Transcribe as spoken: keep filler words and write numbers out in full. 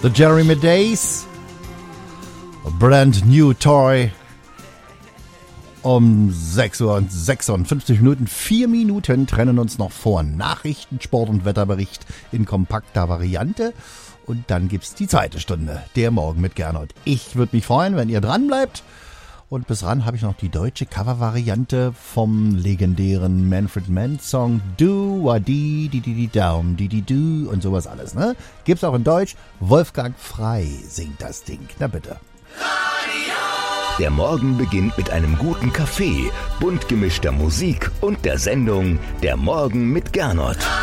The Jeremy Days, A Brand New Toy. Um sechs Uhr und sechsundfünfzig Minuten, vier Minuten trennen uns noch vor Nachrichten, Sport und Wetterbericht in kompakter Variante. Und dann gibt's die zweite Stunde, der Morgen mit Gernot. Ich würde mich freuen, wenn ihr dran bleibt. Und bis ran habe ich noch die deutsche Covervariante vom legendären Manfred Mann Song Do wa di di di di down di di do und sowas alles, ne? Gibt's auch in Deutsch. Wolfgang Frei singt das Ding. Na bitte. Der Morgen beginnt mit einem guten Kaffee, bunt gemischter Musik und der Sendung Der Morgen mit Gernot.